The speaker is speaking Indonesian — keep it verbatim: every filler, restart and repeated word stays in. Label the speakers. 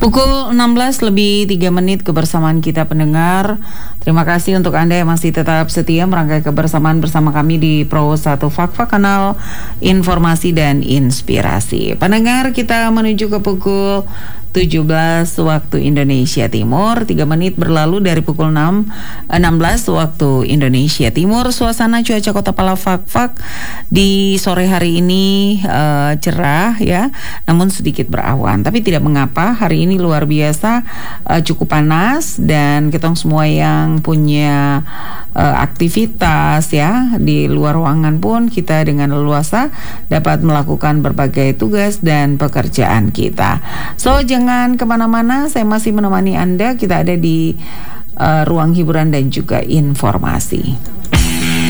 Speaker 1: Pukul enam belas lebih tiga menit kebersamaan kita pendengar. Terima kasih untuk Anda yang masih tetap setia merangkai kebersamaan bersama kami di Pro satu Fakfa, kanal informasi dan inspirasi. Pendengar, kita menuju ke pukul tujuh belas waktu Indonesia Timur. tiga menit berlalu dari pukul enam belas waktu Indonesia Timur. Suasana cuaca Kota Palafak di sore hari ini uh, cerah ya, namun sedikit berawan. Tapi tidak mengapa, hari ini luar biasa uh, cukup panas, dan kita semua yang punya uh, aktivitas ya di luar ruangan pun kita dengan leluasa dapat melakukan berbagai tugas dan pekerjaan kita. So, jangan kemana-mana, saya masih menemani Anda. Kita ada di uh, ruang hiburan dan juga informasi.